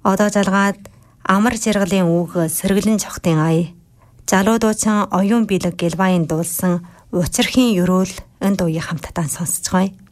Одоо жалгаад амар жаргалын үг сэргэлэн цогтын ая. Залуу дуучин оюун билэг гэлбаийн дуулсан учирхийн өрөөл энэ дуугийн хамтдаа сонсцгоё.